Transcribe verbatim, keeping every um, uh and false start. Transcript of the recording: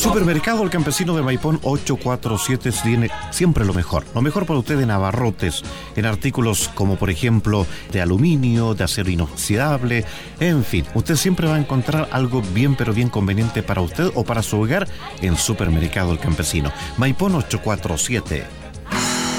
Supermercado El Campesino de Maipón ochocientos cuarenta y siete tiene siempre lo mejor. Lo mejor para usted en abarrotes, en artículos como por ejemplo de aluminio, de acero inoxidable, en fin. Usted siempre va a encontrar algo bien pero bien conveniente para usted o para su hogar en Supermercado El Campesino. Maipón ochocientos cuarenta y siete.